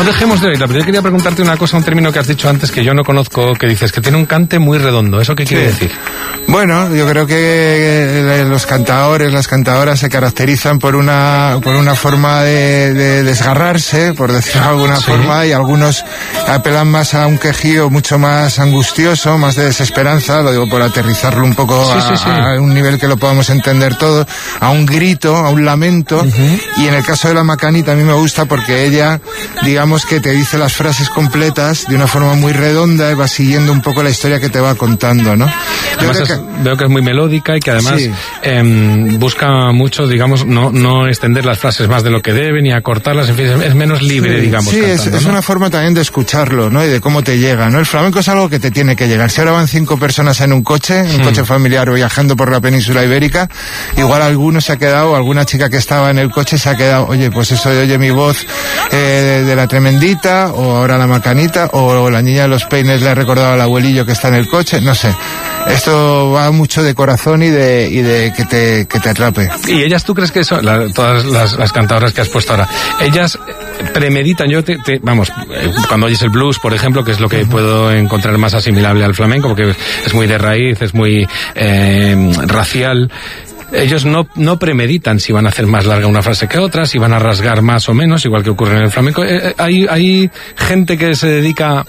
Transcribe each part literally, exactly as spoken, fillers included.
dejemos de oírla, pero yo quería preguntarte una cosa, un término que has dicho antes que yo no conozco, que dices que tiene un cante muy redondo. ¿Eso qué quiere Sí. decir? Bueno, yo creo que los cantaores, las cantadoras se caracterizan por una por una forma de, de desgarrarse, por decirlo de alguna Sí. forma, y algunos apelan más a un quejío mucho más angustioso, más de desesperanza, lo digo por aterrizarlo un poco Sí, a, sí, sí. a un nivel que lo podamos entender todo, a un grito, a un lamento, uh-huh. Y en el caso de la Macanita a mí me gusta porque ella, digamos que te dice las frases completas de una forma muy redonda y va siguiendo un poco la historia que te va contando, ¿no? Además Yo es, creo que... veo que es muy melódica y que además Sí. eh, busca mucho, digamos, no, no extender las frases más de lo que deben y acortarlas, en fin, es, es menos libre, sí, digamos. Sí, cantando, es, ¿no? es una forma también de escucharlo, ¿no? Y de cómo te llega, ¿no? El flamenco es algo que te tiene que llegar. Si ahora van cinco personas en un coche, un Hmm. coche familiar viajando por la península ibérica, igual alguno se ha quedado, alguna chica que estaba en el coche se ha quedado, oye, pues eso de oye mi voz eh, de, de la Tremendita, o ahora la Macanita, o la niña de los peines le ha recordado al abuelillo que está en el coche, no sé. Esto va mucho de corazón y de, y de que te, que te atrape. ¿Y ellas, tú crees que eso, la, todas las, las cantadoras que has puesto ahora, ellas premeditan, yo te, te, vamos, cuando oyes el blues, por ejemplo, que es lo que uh-huh. puedo encontrar más asimilable al flamenco, porque es muy de raíz, es muy eh, racial, ellos no, no premeditan si van a hacer más larga una frase que otra, si van a rasgar más o menos, igual que ocurre en el flamenco. Eh, hay, hay gente que se dedica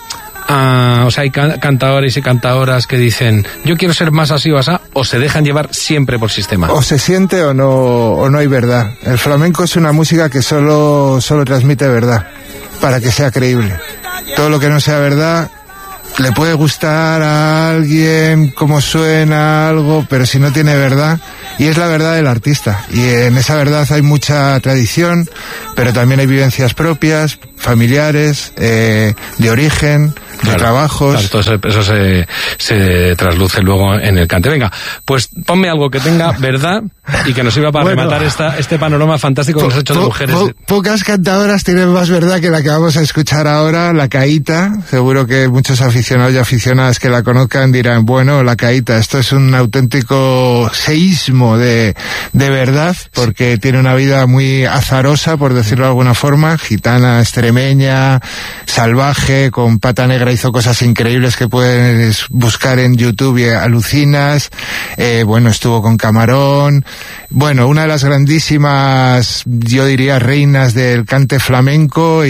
a, o sea, hay can- cantadores y cantadoras que dicen, yo quiero ser más así o así, o se dejan llevar siempre por sistema. O se siente o no, o no hay verdad. El flamenco es una música que solo, solo transmite verdad, para que sea creíble. Todo lo que no sea verdad, le puede gustar a alguien cómo suena algo, pero si no tiene verdad, y es la verdad del artista, y en esa verdad hay mucha tradición, pero también hay vivencias propias, familiares, eh, de origen, de claro, trabajos. Claro, todo eso, eso se, se trasluce luego en el cante. Venga, pues ponme algo que tenga verdad y que nos sirva para bueno, rematar esta, este panorama fantástico que nos ha hecho de mujeres. Po, pocas cantadoras tienen más verdad que la que vamos a escuchar ahora, La Caíta. Seguro que muchos aficionados y aficionadas que la conozcan dirán, bueno, La Caíta, esto es un auténtico seísmo de, de verdad, porque tiene una vida muy azarosa, por decirlo de alguna forma, gitana, extremeña, salvaje, con pata negra, hizo cosas increíbles que puedes buscar en YouTube y alucinas. Eh, bueno, estuvo con Camarón. Bueno, una de las grandísimas, yo diría, reinas del cante flamenco y,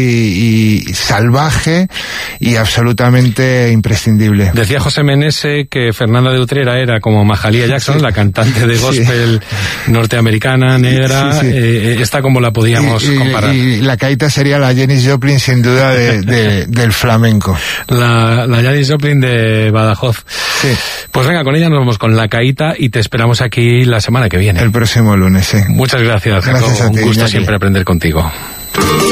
y salvaje y absolutamente imprescindible. Decía José Menese que Fernanda de Utrera era como Mahalia Jackson, sí. la cantante de gospel sí. norteamericana, negra. Sí, sí. Eh, esta como la podíamos y, y, comparar. Y La Caíta sería la Janis Joplin sin duda de, de, del flamenco. La, la Janis Joplin de Badajoz. Sí. Pues venga, con ella nos vamos con La Caíta y te esperamos aquí la semana que viene. El próximo lunes, sí. Muchas gracias, Jacob. Gracias a ti, Un gusto Iñaki. siempre aprender contigo.